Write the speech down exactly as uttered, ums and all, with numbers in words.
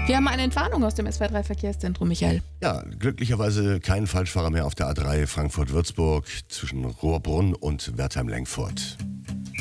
Wir haben eine Entwarnung aus dem S W R drei Verkehrszentrum, Michael. Ja, glücklicherweise kein Falschfahrer mehr auf der A drei Frankfurt-Würzburg zwischen Rohrbrunn und Wertheim-Lengfurt.